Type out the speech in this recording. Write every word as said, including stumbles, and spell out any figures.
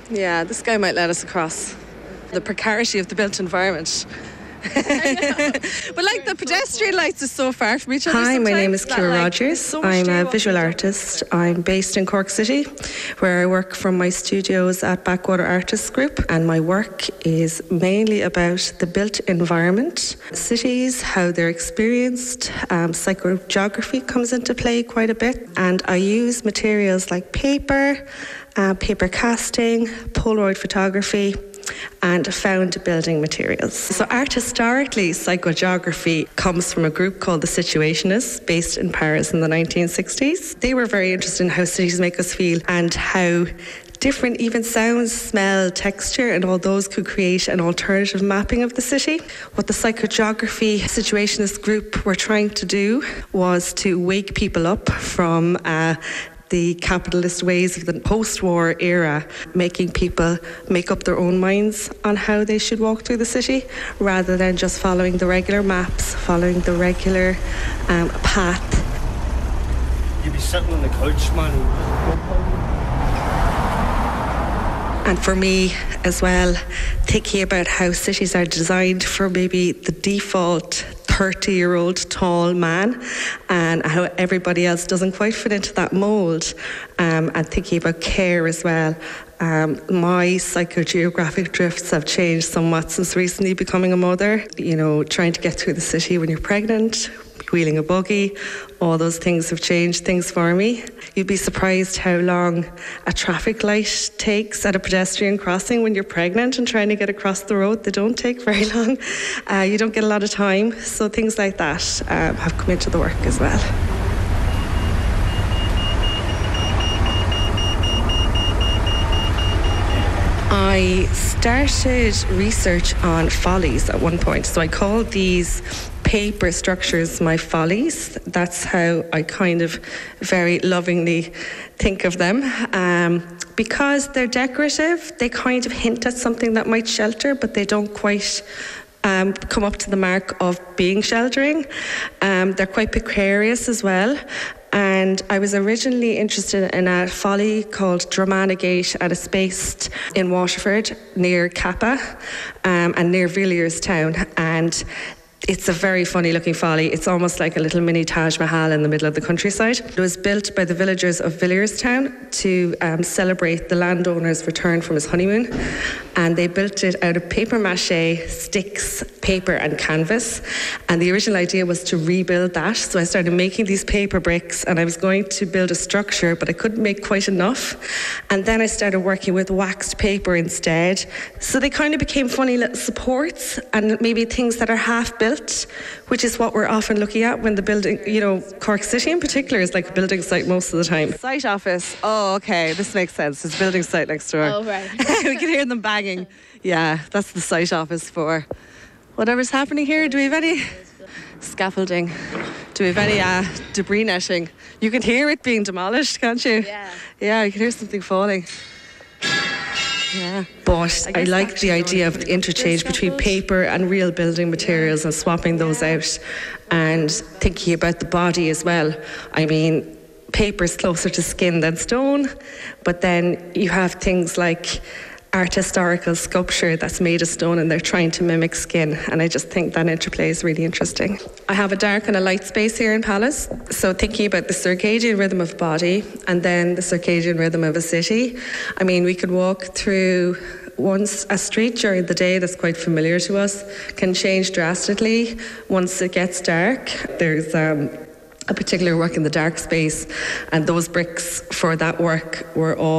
Yeah, this guy might let us across. The precarity of the built environment. But like the pedestrian lights are so far from each other. Hi, my name is sometimes that, Ciara like, Rogers. so I'm a much visual to- artist. I'm based in Cork City, where I work from my studios at Backwater Artists Group, and my work is mainly about the built environment, cities, how they're experienced. Um, psychogeography comes into play quite a bit, and I use materials like paper, uh, paper casting, Polaroid photography, and found building materials. So art historically, psychogeography comes from a group called the Situationists, based in Paris in the nineteen sixties. They were very interested in how cities make us feel and how different even sounds, smell, texture, and all those could create an alternative mapping of the city. What the psychogeography Situationist group were trying to do was to wake people up from uh, the capitalist ways of the post-war era, making people make up their own minds on how they should walk through the city, rather than just following the regular maps, following the regular um, path. You'd be sitting on the couch, man. And for me as well, thinking about how cities are designed for maybe the default thirty-year-old tall man, and how everybody else doesn't quite fit into that mould, um, and thinking about care as well. Um, my psychogeographic drifts have changed somewhat since recently becoming a mother. You know, trying to get through the city when you're pregnant, wheeling a buggy, all those things have changed things for me. You'd be surprised how long a traffic light takes at a pedestrian crossing when you're pregnant and trying to get across the road. They don't take very long. Uh, you don't get a lot of time. So things like that um, have come into the work as well. I started research on follies at one point. So I called these paper structures my follies. That's how I kind of very lovingly think of them. Um, because they're decorative, they kind of hint at something that might shelter, but they don't quite um, come up to the mark of being sheltering. Um, they're quite precarious as well. And I was originally interested in a folly called Drogheda Gate, and it's based in Waterford near Kappa um, and near Villiers Town. And it's a very funny looking folly. It's almost like a little mini Taj Mahal in the middle of the countryside. It was built by the villagers of Villiers Town to um, celebrate the landowner's return from his honeymoon. And they built it out of paper mache, sticks, paper and canvas. And the original idea was to rebuild that. So I started making these paper bricks, and I was going to build a structure, but I couldn't make quite enough. And then I started working with waxed paper instead. So they kind of became funny little supports and maybe things that are half built, which is what we're often looking at when the building, you know, Cork City in particular is like a building site most of the time. Site office. Oh, okay. This makes sense. There's a building site next door. Oh, right. We can hear them banging. Yeah, that's the site office for whatever's happening here. Do we have any scaffolding? Do we have any uh, debris netting? You can hear it being demolished, can't you? Yeah. Yeah, you can hear something falling. Yeah. But I, I guess like the idea of the interchange between paper and real building materials and swapping those out, and thinking about the body as well. I mean, paper's closer to skin than stone, but then you have things like art historical sculpture that's made of stone, and they're trying to mimic skin, and I just think that interplay is really interesting. I have a dark and a light space here in Palace, so thinking about the circadian rhythm of body and then the circadian rhythm of a city. I mean, we could walk through once a street during the day that's quite familiar to us can change drastically once it gets dark. There's um, a particular work in the dark space, and those bricks for that work were all